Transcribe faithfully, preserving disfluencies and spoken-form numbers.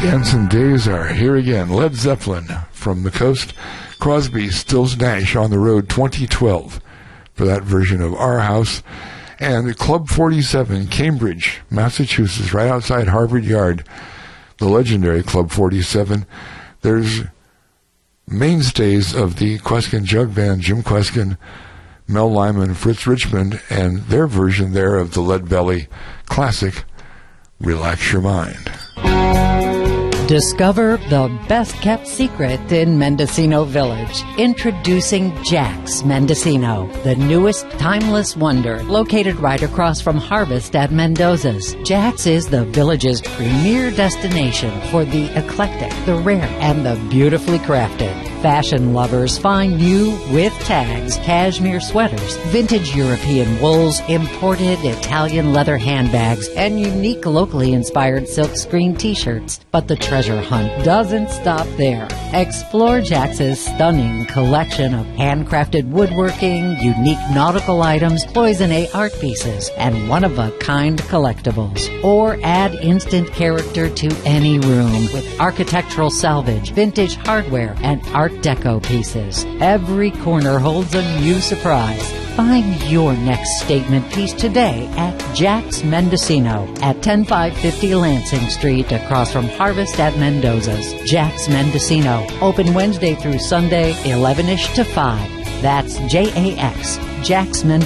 dancing days are here again. Led Zeppelin from the coast. Crosby, Stills, Nash on the road twenty twelve for that version of Our House. And Club forty-seven, Cambridge, Massachusetts, right outside Harvard Yard. The legendary Club forty-seven. There's mainstays of the Kweskin Jug Band, Jim Kweskin, Mel Lyman, Fritz Richmond, and their version there of the Lead Belly classic, Relax Your Mind. Discover the best-kept secret in Mendocino Village. Introducing Jack's Mendocino, the newest timeless wonder located right across from Harvest at Mendoza's. Jack's is the village's premier destination for the eclectic, the rare, and the beautifully crafted. Fashion lovers find new with tags, cashmere sweaters, vintage European wools, imported Italian leather handbags, and unique locally inspired silkscreen t-shirts. But the treasure hunt doesn't stop there. Explore Jax's stunning collection of handcrafted woodworking, unique nautical items, cloisonne art pieces, and one-of-a-kind collectibles. Or add instant character to any room with architectural salvage, vintage hardware, and art deco pieces. Every corner holds a new surprise. Find your next statement piece today at Jack's Mendocino at ten five fifty Lansing Street across from Harvest at Mendoza's. Jack's Mendocino, open Wednesday through Sunday, eleven-ish to five. That's J A X, Jack's Mendocino.